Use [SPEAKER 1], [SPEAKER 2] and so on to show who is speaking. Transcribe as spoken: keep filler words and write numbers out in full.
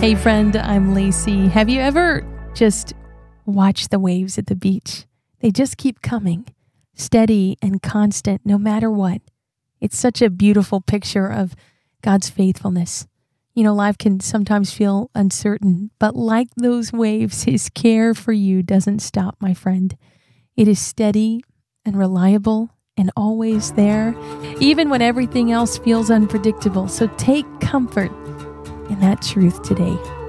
[SPEAKER 1] Hey friend, I'm Lacey. Have you ever just watched the waves at the beach? They just keep coming, steady and constant no matter what. It's such a beautiful picture of God's faithfulness. You know, life can sometimes feel uncertain, but like those waves, His care for you doesn't stop, my friend. It is steady and reliable and always there, even when everything else feels unpredictable. So take comfort in that truth today.